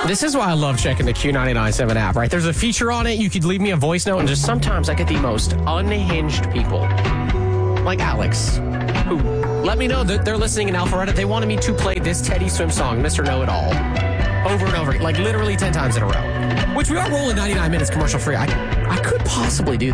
This is why I love checking the Q99.7 app, right? There's a feature on it. You could leave me a voice note, and just sometimes I get the most unhinged people. Like Alex, who let me know that they're listening in Alpharetta. They wanted me to play this Teddy Swim song, Mr. Know-It-All, over and over, like literally 10 times in a row. Which we are rolling 99 minutes commercial free. I could possibly do that.